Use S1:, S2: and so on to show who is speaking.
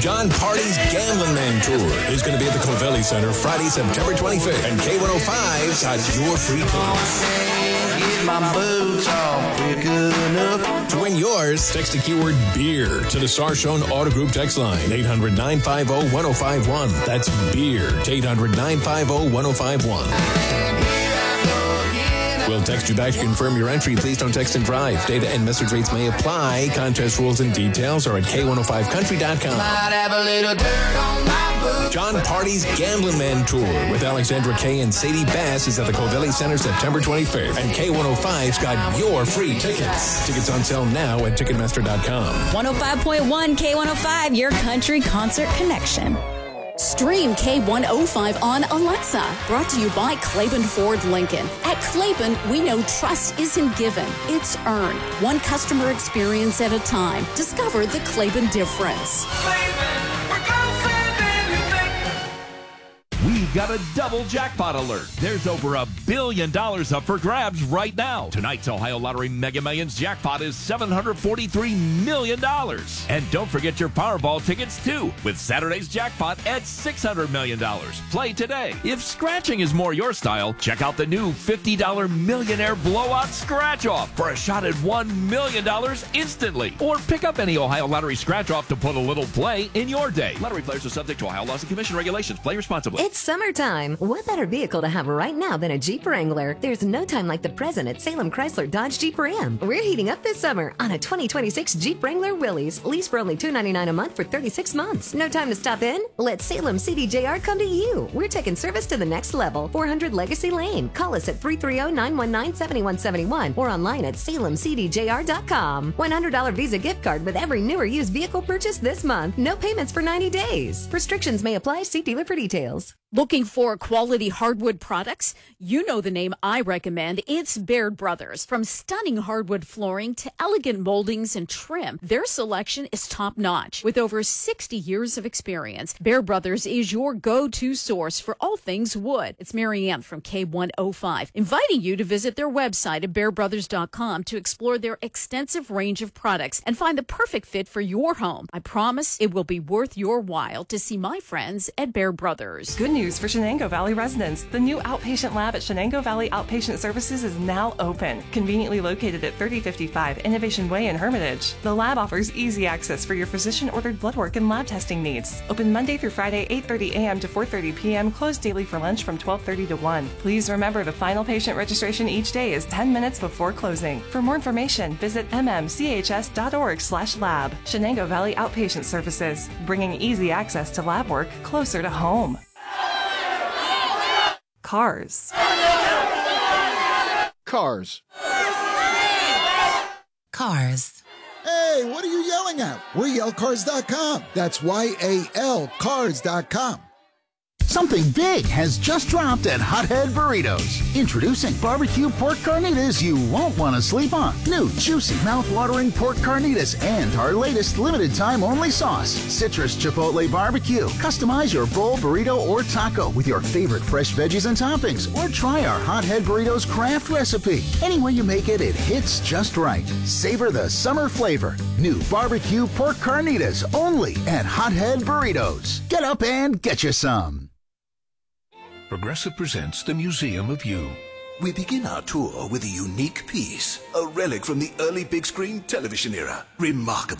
S1: John Party's Gambling Man Tour is going to be at the Covelli Center Friday, September 25th. And K105's got your free tickets.
S2: Get my boots off quick enough.
S1: To win yours, text the keyword beer to the Sarshone Auto Group text line, 800-950-1051. That's beer to 800-950-1051. We'll text you back to confirm your entry. Please don't text and drive. Data and message rates may apply. Contest rules and details are at K105country.com.
S2: Might have a little dirt on my boots.
S1: John Party's Gambling Man Tour with Alexandra Kay and Sadie Bass is at the Covelli Center September 25th. And K105's got your free tickets. Tickets on sale now at Ticketmaster.com.
S3: 105.1 K105, your country concert connection. Stream K105 on Alexa. Brought to you by Claiborne Ford Lincoln. At Claiborne, we know trust isn't given, it's earned. One customer experience at a time. Discover the Claiborne difference.
S4: We've got a double jackpot alert. There's over $1 billion up for grabs right now. Tonight's Ohio Lottery Mega Millions jackpot is $743 million. And don't forget your Powerball tickets, too, with Saturday's jackpot at $600 million. Play today. If scratching is more your style, check out the new $50 Millionaire Blowout Scratch-Off for a shot at $1 million instantly. Or pick up any Ohio Lottery Scratch-Off to put a little play in your day. Lottery players are subject to Ohio laws and commission regulations. Play responsibly.
S5: It's summertime. What better vehicle to have right now than a Jeep Wrangler? There's no time like the present at Salem Chrysler Dodge Jeep Ram. We're heating up this summer on a 2026 Jeep Wrangler Willys. Lease for only $299 a month for 36 months. No time to stop in? Let Salem CDJR come to you. We're taking service to the next level. 400 Legacy Lane. Call us at 330-919-7171 or online at salemcdjr.com. $100 Visa gift card with every new or used vehicle purchase this month. No payments for 90 days. Restrictions may apply. See dealer for details.
S3: Looking for quality hardwood products? You know the name I recommend. It's Baird Brothers. From stunning hardwood flooring to elegant moldings and trim, their selection is top-notch. With over 60 years of experience, Baird Brothers is your go-to source for all things wood. It's Mary Ann from K105, inviting you to visit their website at BairdBrothers.com to explore their extensive range of products and find the perfect fit for your home. I promise it will be worth your while to see my friends at Baird Brothers.
S6: Good news for Shenango Valley residents. The new outpatient lab at Shenango Valley Outpatient Services is now open. Conveniently located at 3055 Innovation Way in Hermitage. The lab offers easy access for your physician-ordered blood work and lab testing needs. Open Monday through Friday, 8:30 a.m. to 4:30 p.m. Closed daily for lunch from 12:30 to 1. Please remember the final patient registration each day is 10 minutes before closing. For more information, visit mmchs.org/lab. Shenango Valley Outpatient Services, bringing easy access to lab work closer to home. Cars.
S7: Cars.
S8: Cars.
S7: Hey, what are you yelling at? We're yellcars.com. That's YAL cars.com.
S9: Something big has just dropped at Hothead Burritos. Introducing barbecue pork carnitas you won't want to sleep on. New juicy, mouth-watering pork carnitas and our latest limited-time only sauce, Citrus Chipotle Barbecue. Customize your bowl, burrito, or taco with your favorite fresh veggies and toppings, or try our Hothead Burritos craft recipe. Any way you make it, it hits just right. Savor the summer flavor. New barbecue pork carnitas only at Hothead Burritos. Get up and get you some.
S10: Progressive presents the Museum of You.
S11: We begin our tour with a unique piece, a relic from the early big screen television era. Remarkable.